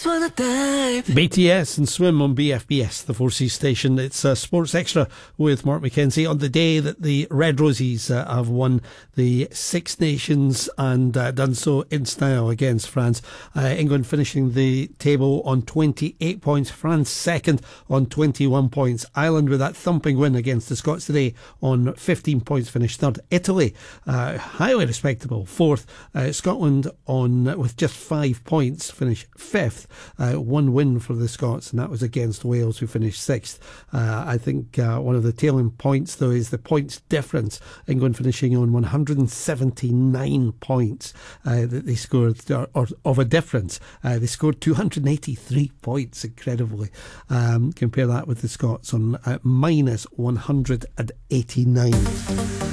just wanna dive. BTS and Swim on BFBS, the 4C station. It's Sports Extra with Mark McKenzie on the day that the Red Roses have won the Six Nations and done so in style against France. England finishing the table on 28 points, France second on 21 points. Ireland with that thumping win against the Scots today on 15 points finished third. Italy, highly respectable, fourth. Scotland on with just 5 points finished fifth. One win for the Scots, and that was against Wales, who finished sixth. I think one of the tailing points, though, is the points difference. England finishing on 179 points that they scored, or of a difference. They scored 283 points, incredibly. Compare that with the Scots on minus 189.